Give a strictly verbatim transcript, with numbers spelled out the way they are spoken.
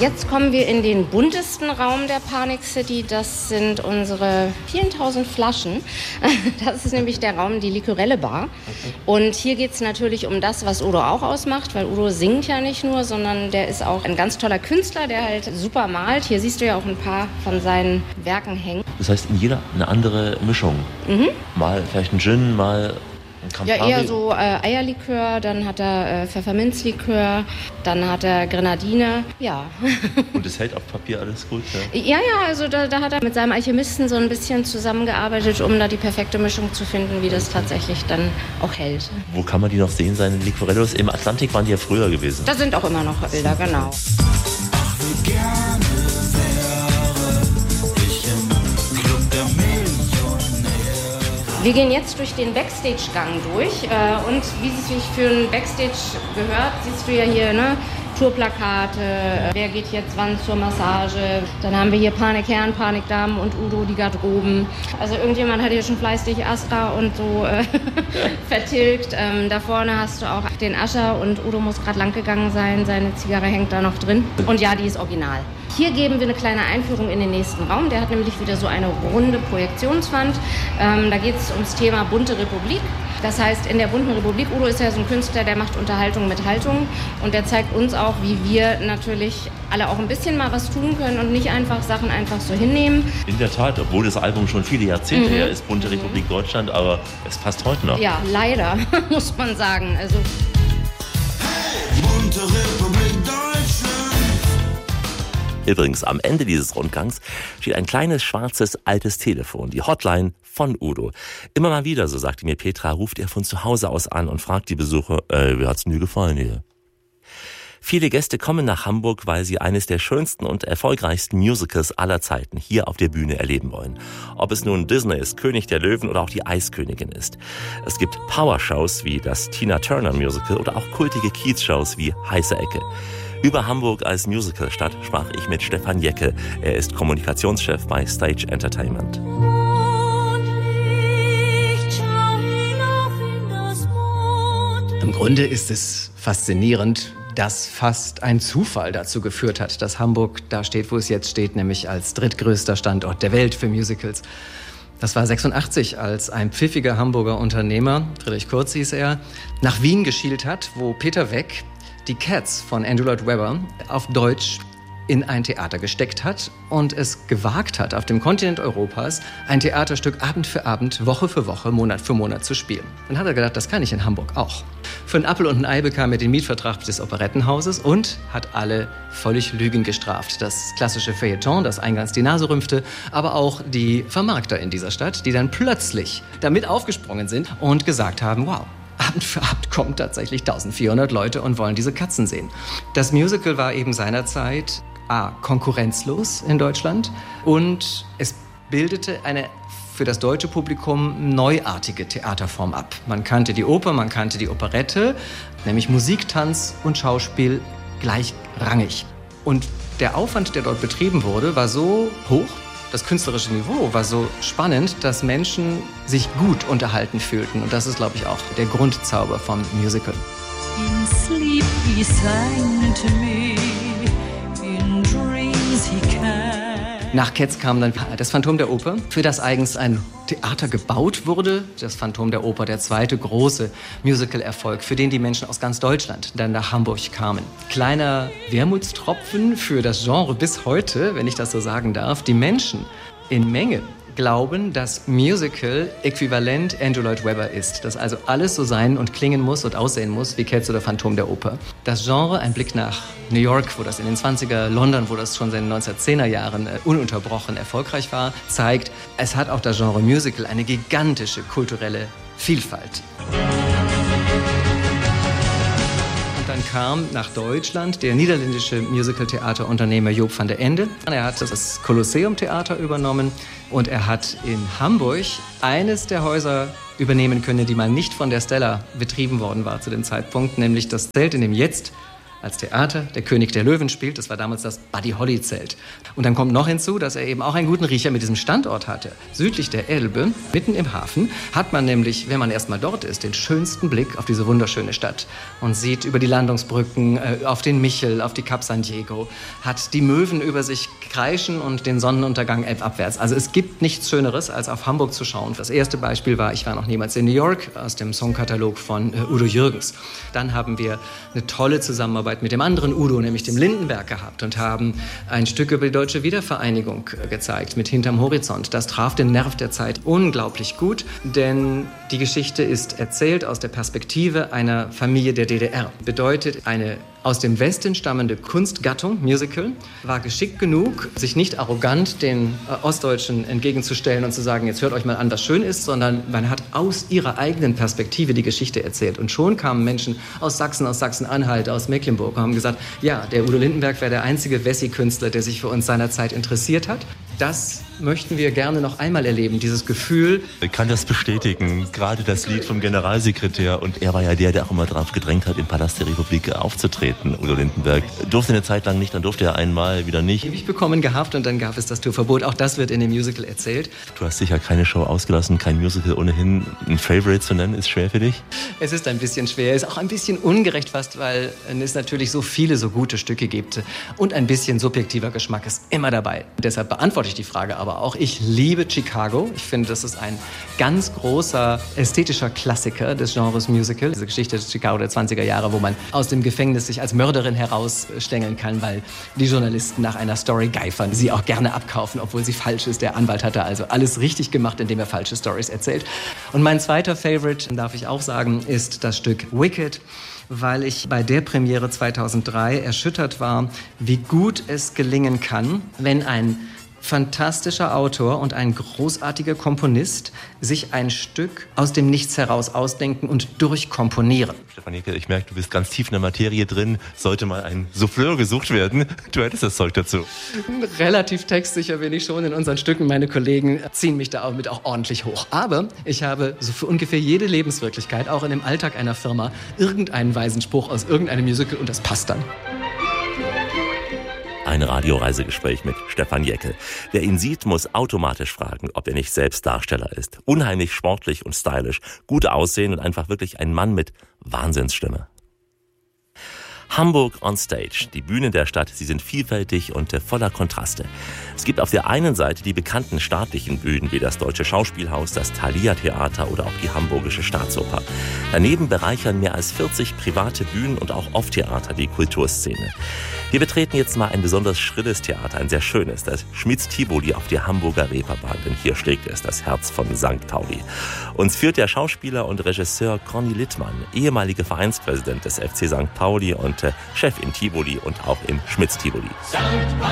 Jetzt kommen wir in den buntesten Raum der Panic City. Das sind unsere viertausend Flaschen. Das ist nämlich der Raum, die Liquorelle Bar. Und hier geht es natürlich um das, was Udo auch ausmacht, weil Udo singt ja nicht nur, sondern der ist auch ein ganz toller Künstler, der halt super malt. Hier siehst du ja auch ein paar von seinen Werken hängen. Das heißt, in jeder eine andere Mischung. Mhm. Mal vielleicht ein Gin, mal ein Campari. Ja, eher so äh, Eierlikör, dann hat er äh, Pfefferminzlikör, dann hat er Grenadine, ja. Und es hält auf Papier alles gut, ja? Ja, ja, also da, da hat er mit seinem Alchemisten so ein bisschen zusammengearbeitet, um da die perfekte Mischung zu finden, wie das tatsächlich dann auch hält. Wo kann man die noch sehen, seine Liquorellos? Im Atlantik waren die ja früher gewesen. Da sind auch immer noch Bilder, genau. Ach, wie gerne wäre ich im Club der Millionäre. Wir gehen jetzt durch den Backstage-Gang durch äh, und wie es sich für ein Backstage gehört, siehst du ja hier, ne? Tourplakate, äh, wer geht jetzt wann zur Massage. Dann haben wir hier Panik Herren, Panik Damen und Udo die Garderoben. Also irgendjemand hat hier schon fleißig Astra und so äh, vertilgt. Ähm, da vorne hast du auch den Ascher und Udo muss gerade lang gegangen sein. Seine Zigarre hängt da noch drin. Und ja, die ist original. Hier geben wir eine kleine Einführung in den nächsten Raum. Der hat nämlich wieder so eine runde Projektionswand. Ähm, da geht es ums Thema Bunte Republik. Das heißt, in der Bunten Republik, Udo ist ja so ein Künstler, der macht Unterhaltung mit Haltung. Und der zeigt uns auch, wie wir natürlich alle auch ein bisschen mal was tun können und nicht einfach Sachen einfach so hinnehmen. In der Tat, obwohl das Album schon viele Jahrzehnte mhm. her ist, Bunte Republik Deutschland, aber es passt heute noch. Ja, leider, muss man sagen. Also Hey, Bunte Republik Deutschland. Übrigens, am Ende dieses Rundgangs steht ein kleines, schwarzes, altes Telefon, die Hotline von Udo. Immer mal wieder, so sagte mir Petra, ruft er von zu Hause aus an und fragt die Besucher, äh, wie hat's denn dir gefallen hier? Viele Gäste kommen nach Hamburg, weil sie eines der schönsten und erfolgreichsten Musicals aller Zeiten hier auf der Bühne erleben wollen. Ob es nun Disney ist, König der Löwen oder auch die Eiskönigin ist. Es gibt Powershows wie das Tina Turner Musical oder auch kultige Kiez-Shows wie Heiße Ecke. Über Hamburg als Musicalstadt sprach ich mit Stefan Jecke. Er ist Kommunikationschef bei Stage Entertainment. Im Grunde ist es faszinierend, dass fast ein Zufall dazu geführt hat, dass Hamburg da steht, wo es jetzt steht, nämlich als drittgrößter Standort der Welt für Musicals. Das war sechsundachtzig, als ein pfiffiger Hamburger Unternehmer, Friedrich Kurz hieß er, nach Wien geschielt hat, wo Peter Weck die Cats von Andrew Lloyd Webber auf Deutsch in ein Theater gesteckt hat und es gewagt hat, auf dem Kontinent Europas ein Theaterstück Abend für Abend, Woche für Woche, Monat für Monat zu spielen. Dann hat er gedacht, das kann ich in Hamburg auch. Für einen Apfel und ein Ei bekam er den Mietvertrag des Operettenhauses und hat alle völlig Lügen gestraft. Das klassische Feuilleton, das eingangs die Nase rümpfte, aber auch die Vermarkter in dieser Stadt, die dann plötzlich damit aufgesprungen sind und gesagt haben, wow, Abend für Abend kommen tatsächlich eintausendvierhundert Leute und wollen diese Katzen sehen. Das Musical war eben seinerzeit A, konkurrenzlos in Deutschland und es bildete eine für das deutsche Publikum neuartige Theaterform ab. Man kannte die Oper, man kannte die Operette, nämlich Musik, Tanz und Schauspiel gleichrangig. Und der Aufwand, der dort betrieben wurde, war so hoch, das künstlerische Niveau war so spannend, dass Menschen sich gut unterhalten fühlten. Und das ist, glaube ich, auch der Grundzauber vom Musical. In sleep he sang to me, in dreams he came. Nach Cats kam dann das Phantom der Oper, für das eigens ein Theater gebaut wurde. Das Phantom der Oper, der zweite große Musical-Erfolg, für den die Menschen aus ganz Deutschland dann nach Hamburg kamen. Kleiner Wermutstropfen für das Genre bis heute, wenn ich das so sagen darf. Die Menschen in Menge glauben, dass Musical äquivalent Andrew Lloyd Webber ist. Dass also alles so sein und klingen muss und aussehen muss wie Cats oder Phantom der Oper. Das Genre, ein Blick nach New York, wo das in den zwanziger, London, wo das schon seit den neunzehnhundertzehner Jahren äh, ununterbrochen erfolgreich war, zeigt, es hat auch das Genre Musical eine gigantische kulturelle Vielfalt. Dann kam nach Deutschland der niederländische Musical-Theaterunternehmer Joop van der Ende. Er hat das Kolosseum-Theater übernommen und er hat in Hamburg eines der Häuser übernehmen können, die mal nicht von der Stella betrieben worden war zu dem Zeitpunkt, nämlich das Zelt, in dem jetzt als Theater der König der Löwen spielt. Das war damals das Buddy Holly Zelt. Und dann kommt noch hinzu, dass er eben auch einen guten Riecher mit diesem Standort hatte. Südlich der Elbe, mitten im Hafen, hat man nämlich, wenn man erstmal dort ist, den schönsten Blick auf diese wunderschöne Stadt und sieht über die Landungsbrücken, äh, auf den Michel, auf die Kap San Diego, hat die Möwen über sich kreischen und den Sonnenuntergang elbabwärts. Also es gibt nichts Schöneres, als auf Hamburg zu schauen. Das erste Beispiel war, ich war noch niemals in New York, aus dem Songkatalog von äh, Udo Jürgens. Dann haben wir eine tolle Zusammenarbeit mit dem anderen Udo, nämlich dem Lindenberg, gehabt und haben ein Stück über die deutsche Wiedervereinigung äh, gezeigt, mit Hinterm Horizont. Das traf den Nerv der Zeit unglaublich gut, denn die Geschichte ist erzählt aus der Perspektive einer Familie der D D R. Bedeutet, eine aus dem Westen stammende Kunstgattung, Musical, war geschickt genug, sich nicht arrogant den äh, Ostdeutschen entgegenzustellen und zu sagen, jetzt hört euch mal an, was schön ist, sondern man hat aus ihrer eigenen Perspektive die Geschichte erzählt. Und schon kamen Menschen aus Sachsen, aus Sachsen-Anhalt, aus Mecklenburg und haben gesagt, ja, der Udo Lindenberg wäre der einzige Wessi-Künstler, der sich für uns seinerzeit interessiert hat. Das möchten wir gerne noch einmal erleben, dieses Gefühl. Ich kann das bestätigen, gerade das Lied vom Generalsekretär, und er war ja der, der auch immer drauf gedrängt hat, im Palast der Republik aufzutreten, Udo Lindenberg. Durfte eine Zeit lang nicht, dann durfte er einmal wieder nicht. Ewig bekommen gehabt und dann gab es das Tourverbot. Auch das wird in dem Musical erzählt. Du hast sicher keine Show ausgelassen, kein Musical ohnehin. Ein Favorite zu nennen, ist schwer für dich? Es ist ein bisschen schwer, ist auch ein bisschen ungerecht fast, weil es natürlich so viele so gute Stücke gibt und ein bisschen subjektiver Geschmack ist immer dabei. Deshalb beantworte ich die Frage aber auch. Ich liebe Chicago. Ich finde, das ist ein ganz großer ästhetischer Klassiker des Genres Musical. Diese Geschichte des Chicago der zwanziger Jahre, wo man aus dem Gefängnis sich als Mörderin herausstängeln kann, weil die Journalisten nach einer Story geifern, sie auch gerne abkaufen, obwohl sie falsch ist. Der Anwalt hatte also alles richtig gemacht, indem er falsche Stories erzählt. Und mein zweiter Favorite, darf ich auch sagen, ist das Stück Wicked, weil ich bei der Premiere zweitausenddrei erschüttert war, wie gut es gelingen kann, wenn ein fantastischer Autor und ein großartiger Komponist sich ein Stück aus dem Nichts heraus ausdenken und durchkomponieren. Stefan Jeckel, ich merke, du bist ganz tief in der Materie drin. Sollte mal ein Souffleur gesucht werden, du hättest das Zeug dazu. Relativ textsicher bin ich schon in unseren Stücken. Meine Kollegen ziehen mich da auch mit auch ordentlich hoch. Aber ich habe so für ungefähr jede Lebenswirklichkeit, auch in dem Alltag einer Firma, irgendeinen weisen Spruch aus irgendeinem Musical und das passt dann. Ein Radioreisegespräch mit Stefan Jeckel. Wer ihn sieht, muss automatisch fragen, ob er nicht selbst Darsteller ist. Unheimlich sportlich und stylisch, gut aussehen und einfach wirklich ein Mann mit Wahnsinnsstimme. Hamburg on Stage, die Bühnen der Stadt, sie sind vielfältig und voller Kontraste. Es gibt auf der einen Seite die bekannten staatlichen Bühnen wie das Deutsche Schauspielhaus, das Thalia Theater oder auch die Hamburgische Staatsoper. Daneben bereichern mehr als vierzig private Bühnen und auch Off-Theater die Kulturszene. Wir betreten jetzt mal ein besonders schrilles Theater, ein sehr schönes, das Schmitz-Tivoli auf der Hamburger Reeperbahn, denn hier schlägt es das Herz von Sankt Pauli. Uns führt der Schauspieler und Regisseur Conny Littmann, ehemaliger Vereinspräsident des F C Sankt Pauli und Chef in Tivoli und auch im Schmitz-Tivoli.